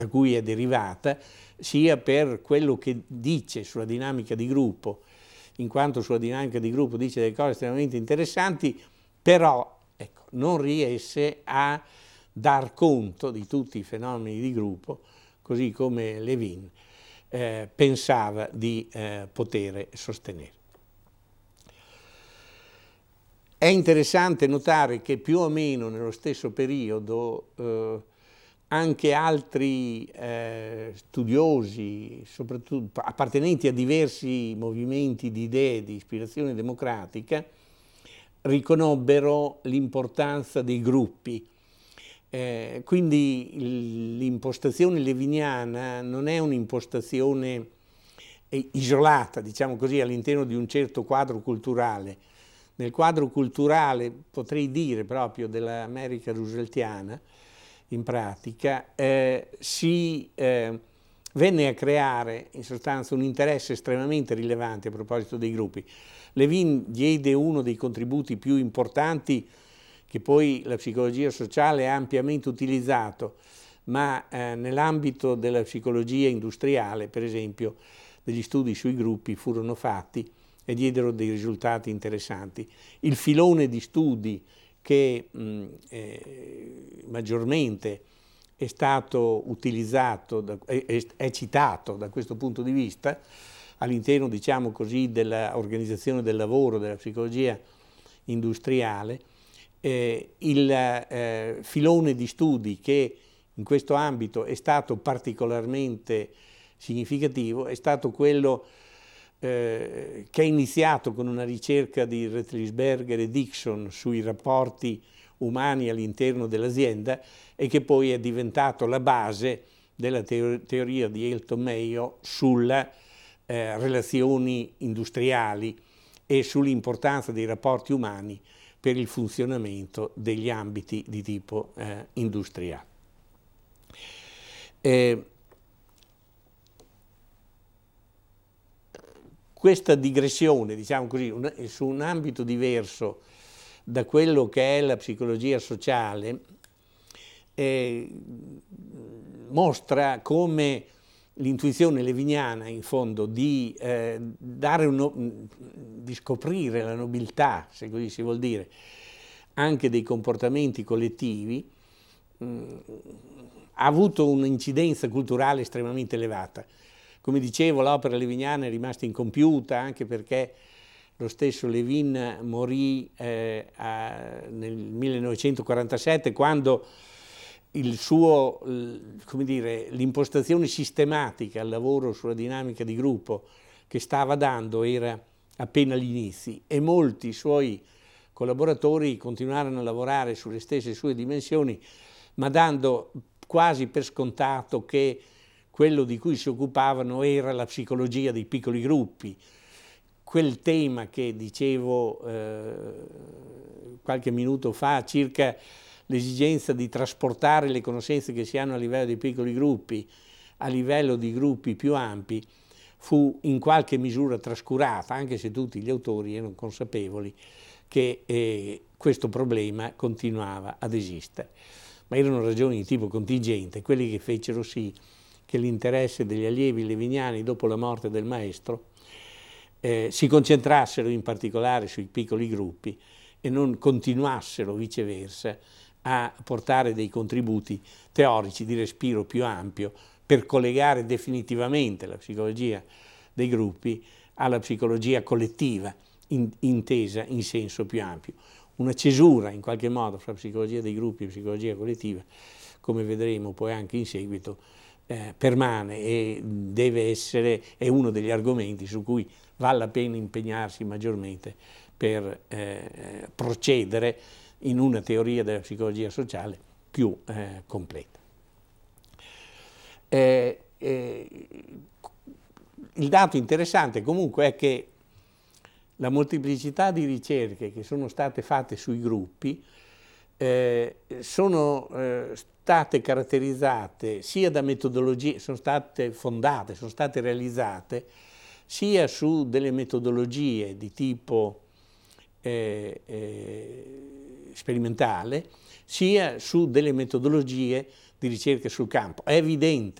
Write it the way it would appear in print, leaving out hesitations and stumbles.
da cui è derivata, sia per quello che dice sulla dinamica di gruppo, in quanto sulla dinamica di gruppo dice delle cose estremamente interessanti, però ecco, non riesce a dar conto di tutti i fenomeni di gruppo, così come Levin pensava di poter sostenere. È interessante notare che più o meno nello stesso periodo anche altri studiosi, soprattutto appartenenti a diversi movimenti di idee di ispirazione democratica, riconobbero l'importanza dei gruppi. Quindi l'impostazione leviniana non è un'impostazione isolata, diciamo così, all'interno di un certo quadro culturale. Nel quadro culturale, potrei dire proprio dell'America rooseveltiana, in pratica, si venne a creare in sostanza un interesse estremamente rilevante a proposito dei gruppi. Levin diede uno dei contributi più importanti che poi la psicologia sociale ha ampiamente utilizzato, ma nell'ambito della psicologia industriale, per esempio, degli studi sui gruppi furono fatti e diedero dei risultati interessanti. Il filone di studi che maggiormente è stato utilizzato, è citato da questo punto di vista, all'interno, diciamo così, dell'organizzazione del lavoro, della psicologia industriale, il filone di studi che in questo ambito è stato particolarmente significativo è stato quello che è iniziato con una ricerca di Rettlisberger e Dixon sui rapporti umani all'interno dell'azienda e che poi è diventato la base della teoria di Elton Mayo sulle relazioni industriali e sull'importanza dei rapporti umani per il funzionamento degli ambiti di tipo industriale. Questa digressione, diciamo così, su un ambito diverso da quello che è la psicologia sociale, mostra come l'intuizione leviniana, in fondo, di scoprire la nobiltà, se così si vuol dire, anche dei comportamenti collettivi, ha avuto un'incidenza culturale estremamente elevata. Come dicevo, l'opera leviniana è rimasta incompiuta anche perché lo stesso Levin morì nel 1947 quando l'impostazione sistematica al lavoro sulla dinamica di gruppo che stava dando era appena agli inizi e molti suoi collaboratori continuarono a lavorare sulle stesse sue dimensioni, ma dando quasi per scontato che quello di cui si occupavano era la psicologia dei piccoli gruppi, quel tema che dicevo qualche minuto fa circa l'esigenza di trasportare le conoscenze che si hanno a livello dei piccoli gruppi a livello di gruppi più ampi fu in qualche misura trascurata, anche se tutti gli autori erano consapevoli che questo problema continuava ad esistere. Ma erano ragioni di tipo contingente, quelle che fecero sì che l'interesse degli allievi leviniani dopo la morte del maestro si concentrassero in particolare sui piccoli gruppi e non continuassero viceversa a portare dei contributi teorici di respiro più ampio per collegare definitivamente la psicologia dei gruppi alla psicologia collettiva intesa in senso più ampio. Una cesura in qualche modo fra psicologia dei gruppi e psicologia collettiva, come vedremo poi anche in seguito, permane e deve essere, è uno degli argomenti su cui vale la pena impegnarsi maggiormente per procedere in una teoria della psicologia sociale più completa. Il dato interessante comunque è che la molteplicità di ricerche che sono state fatte sui gruppi sono state caratterizzate sia da metodologie, sono state fondate, sono state realizzate sia su delle metodologie di tipo sperimentale, sia su delle metodologie di ricerche sul campo. È evidente